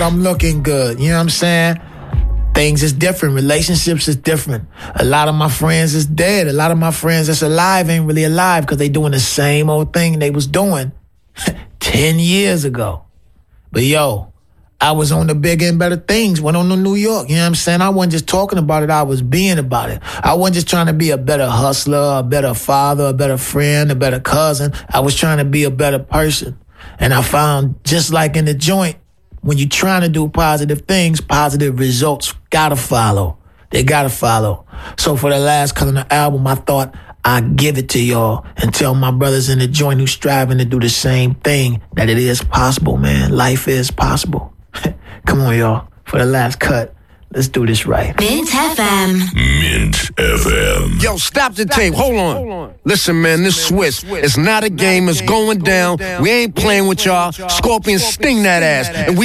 I'm looking good. You know what I'm saying? Things is different. Relationships is different. A lot of my friends is dead. A lot of my friends that's alive ain't really alive because they doing the same old thing they was doing 10 years ago. But yo, I was on the bigger and better things, went on to New York. You know what I'm saying? I wasn't just talking about it, I was being about it. I wasn't just trying to be a better hustler, a better father, a better friend, a better cousin. I was trying to be a better person. And I found, just like in the joint, when you're trying to do positive things, positive results gotta follow. They gotta follow. So for the last cut of the album, I thought I'd give it to y'all and tell my brothers in the joint who's striving to do the same thing that it is possible, man. Life is possible. Come on, y'all. For the last cut, let's do this right. Mint FM. Mint FM. Yo, stop the tape. Hold on. Listen, man, this Swiss. It's not a game. It's going down. We ain't playing with y'all. Scorpion sting that ass. And we